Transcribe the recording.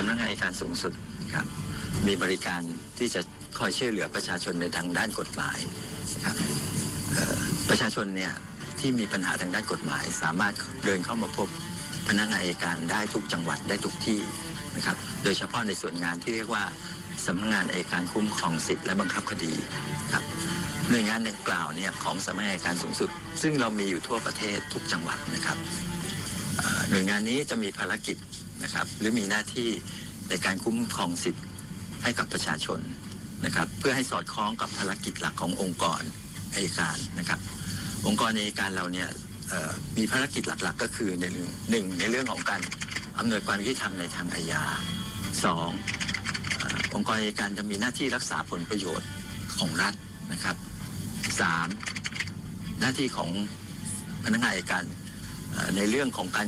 ำนักงานอัยการสูงสุดครับมีบริการที่จะคอยช่วยเหลือประชาชนในทางด้านกฎหมายครับประชาชนเนี่ยที่มีปัญหาทางด้านกฎหมายสามารถเดินเข้ามาพบพนักงานอัยการได้ทุกจังหวัดได้ทุกที่นะครับโดยเฉพาะในส่วนงานที่เรียกว่าสำนักงานอัยการคุ้มครองสิทธิและบังคับคดีครับหน่วยงานดังกล่าวเนี่ยของสำนักงานอัยการสูงสุดซึ่งเรามีอยู่ทั่วประเทศทุกจังหวัดนะครับหน่วยงานนี้จะมีภารกิจนะครับหรือมีหน้าที่ในการคุ้มครองสิทธิให้กับประชาชนนะครับเพื่อให้สอดคล้องกับภารกิจหลักขององค์กรอัยการนะครับองค์กรอัยการเราเนี่ยมีภารกิจหลักๆก็คือในเรื่องของการอำนวยความยุติธรรมในทางอาญา2องค์กรอัยการจะมีหน้าที่รักษาผลประโยชน์ของรัฐนะครับ3หน้าที่ของพนักงานอัยการในเรื่องของการ